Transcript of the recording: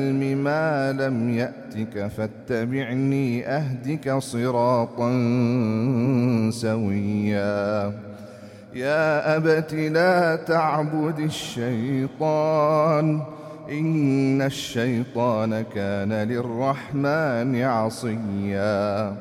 ما لم يأتك فاتبعني أهدك صراطا سويا يا أبت لا تعبد الشيطان إن الشيطان كان للرحمن عصيا